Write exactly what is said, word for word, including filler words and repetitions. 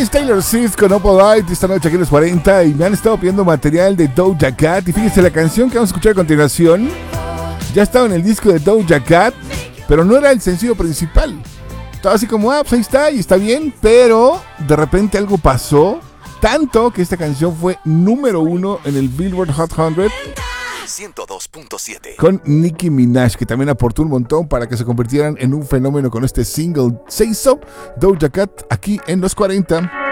es Taylor Swift con Opalite esta noche aquí en los cuarenta y me han estado pidiendo material de Doja Cat y fíjense, la canción que vamos a escuchar a continuación ya estaba en el disco de Doja Cat, pero no era el sencillo principal. Estaba así como, ah, pues ahí está y está bien, pero de repente algo pasó, tanto que esta canción fue número uno en el Billboard Hot cien ciento dos punto siete con Nicki Minaj, que también aportó un montón para que se convirtieran en un fenómeno con este single. Se hizo Doja Cat aquí en los cuarenta.